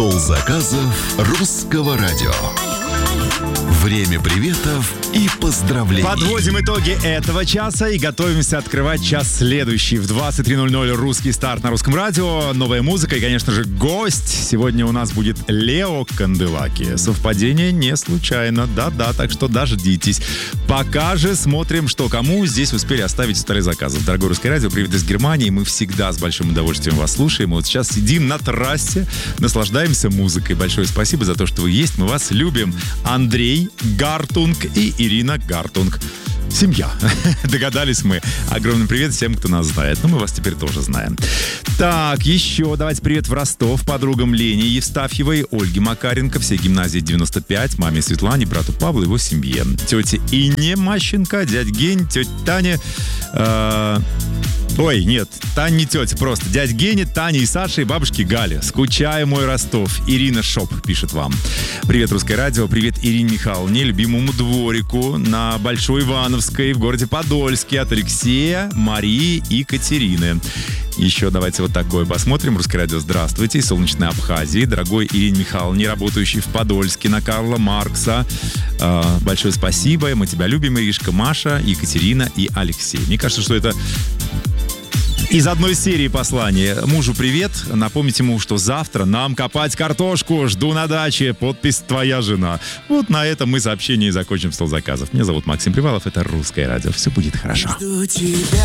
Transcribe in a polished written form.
Стол заказов русского радио. Время приветов и поздравлений. Подводим итоги этого часа и готовимся открывать час следующий. В 23:00 русский старт на русском радио. Новая музыка и, конечно же, гость. Сегодня у нас будет Лео Канделаки. Совпадение не случайно. Да-да, так что дождитесь. Пока же смотрим, что кому здесь успели оставить в столе заказов. Дорогое русское радио, привет из Германии. Мы всегда с большим удовольствием вас слушаем. Мы вот сейчас сидим на трассе, наслаждаемся музыкой. Большое спасибо за то, что вы есть. Мы вас любим. Андрей Гартунг и Ирина Гартунг. Семья. Догадались мы. Огромный привет всем, кто нас знает. Ну, мы вас теперь тоже знаем. Так, еще давайте привет в Ростов подругам Лене Евстафьевой, Ольге Макаренко, всей гимназии 95, маме Светлане, брату Павлу и его семье. Тете Ине Мащенко, дядь Гень, тете Таня... Ой, нет, Таня не тетя, просто дядь Геня, Таня и Саша и бабушки Галя. Скучаю, мой Ростов. Ирина Шоп пишет вам. Привет, русское радио. Привет Ирине Михайловне, любимому дворику на Большой Ивановской в городе Подольске от Алексея, Марии и Катерины. Еще давайте вот такое посмотрим. Русское радио, здравствуйте. Из солнечной Абхазии. Дорогой Ирине Михайловне, работающей в Подольске на Карла Маркса. Большое спасибо. Мы тебя любим, Иришка, Маша, Екатерина и Алексей. Мне кажется, что это... из одной серии послания. Мужу привет. Напомните ему, что завтра нам копать картошку. Жду на даче. Подпись «Твоя жена». Вот на этом мы сообщение и закончим стол заказов. Меня зовут Максим Привалов. Это русское радио. Все будет хорошо.